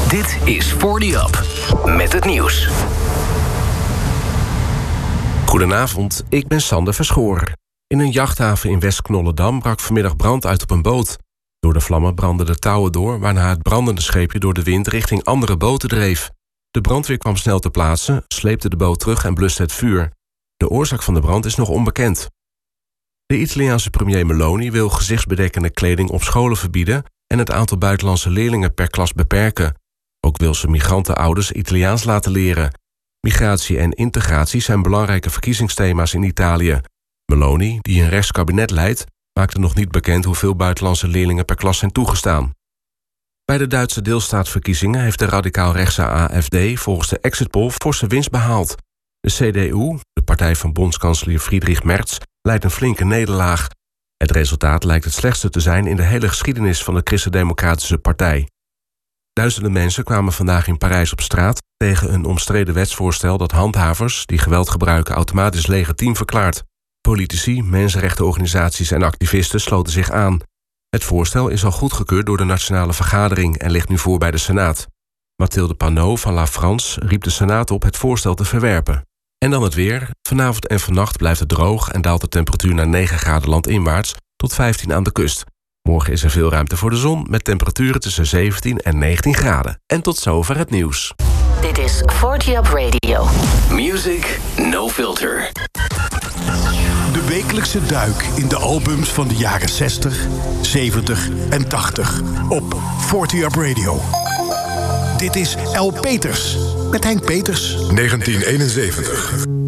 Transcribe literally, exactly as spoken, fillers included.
Dit is forty Up, met het nieuws. Goedenavond, ik ben Sander Verschoor. In een jachthaven in West-Knollendam brak vanmiddag brand uit op een boot. Door de vlammen brandden de touwen door, waarna het brandende scheepje door de wind richting andere boten dreef. De brandweer kwam snel ter plaatse, sleepte de boot terug en bluste het vuur. De oorzaak van de brand is nog onbekend. De Italiaanse premier Meloni wil gezichtsbedekkende kleding op scholen verbieden en het aantal buitenlandse leerlingen per klas beperken. Ook wil ze migrantenouders Italiaans laten leren. Migratie en integratie zijn belangrijke verkiezingsthema's in Italië. Meloni, die een rechtskabinet leidt, maakte nog niet bekend hoeveel buitenlandse leerlingen per klas zijn toegestaan. Bij de Duitse deelstaatsverkiezingen heeft de radicaal-rechtse A F D volgens de exit poll forse winst behaald. De C D U, de partij van bondskanselier Friedrich Merz, leidt een flinke nederlaag. Het resultaat lijkt het slechtste te zijn in de hele geschiedenis van de Christen-Democratische Partij. Duizenden mensen kwamen vandaag in Parijs op straat tegen een omstreden wetsvoorstel dat handhavers die geweld gebruiken automatisch legitiem verklaart. Politici, mensenrechtenorganisaties en activisten sloten zich aan. Het voorstel is al goedgekeurd door de Nationale Vergadering en ligt nu voor bij de Senaat. Mathilde Panot van La France riep de Senaat op het voorstel te verwerpen. En dan het weer. Vanavond en vannacht blijft het droog en daalt de temperatuur naar negen graden landinwaarts tot vijftien aan de kust. Morgen is er veel ruimte voor de zon met temperaturen tussen zeventien en negentien graden. En tot zover het nieuws. Dit is forty Up Radio. Music no filter. De wekelijkse duik in de albums van de jaren zestig, zeventig en tachtig op forty Up Radio. Dit is L. Peters met Henk Peters. negentien eenenzeventig.